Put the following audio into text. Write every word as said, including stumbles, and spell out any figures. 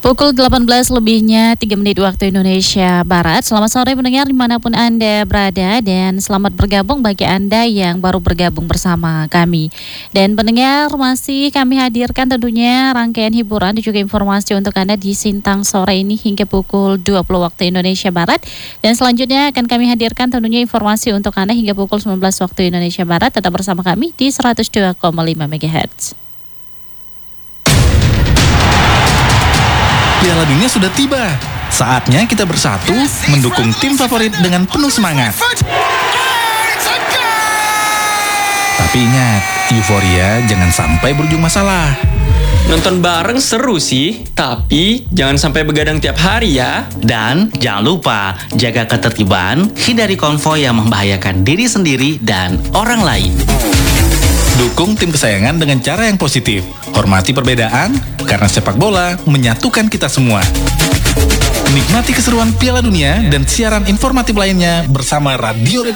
Pukul delapan belas lebihnya tiga menit waktu Indonesia Barat. Selamat sore pendengar dimanapun Anda berada, dan selamat bergabung bagi Anda yang baru bergabung bersama kami. Dan pendengar, masih kami hadirkan tentunya rangkaian hiburan dan juga informasi untuk Anda di Sintang sore ini hingga pukul dua puluh waktu Indonesia Barat. Dan selanjutnya akan kami hadirkan tentunya informasi untuk Anda hingga pukul sembilan belas waktu Indonesia Barat. Tetap bersama kami di seratus dua koma lima megahertz. Piala Dunia sudah tiba. Saatnya kita bersatu mendukung tim favorit dengan penuh semangat. Tapi ingat, euforia jangan sampai berujung masalah. Nonton bareng seru sih, tapi jangan sampai begadang tiap hari ya. Dan jangan lupa jaga ketertiban, hindari konvoi yang membahayakan diri sendiri dan orang lain. Dukung tim kesayangan dengan cara yang positif. Hormati perbedaan, karena sepak bola menyatukan kita semua. Nikmati keseruan Piala Dunia dan siaran informatif lainnya bersama Radio Republik